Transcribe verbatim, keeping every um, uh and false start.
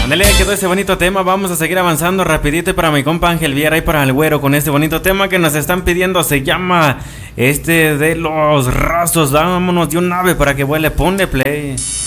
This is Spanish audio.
Ándale, quedó ese bonito tema. Vamos a seguir avanzando rapidito. Y para mi compa Ángel Viera y para el güero con este bonito tema que nos están pidiendo. Se llama este de los Rasos. Vámonos de un ave para que vuele. Ponle play.